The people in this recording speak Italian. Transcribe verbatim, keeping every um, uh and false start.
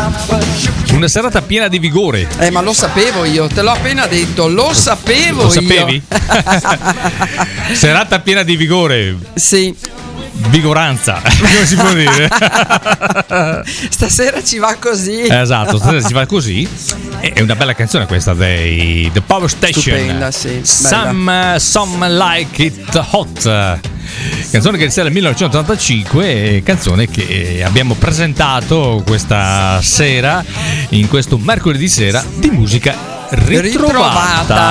Una serata piena di vigore. Eh, ma lo sapevo io, te l'ho appena detto, lo sapevo Lo io. sapevi? Serata piena di vigore. Sì. Vigoranza, come si può dire? Stasera ci va così. Esatto, stasera ci va così. È una bella canzone questa dei The Power Station. Stupenda, sì. Some, some Like It Hot. Canzone che risale al millenovecentottantacinque, canzone che abbiamo presentato questa sera, in questo mercoledì sera di musica ritrovata. ritrovata.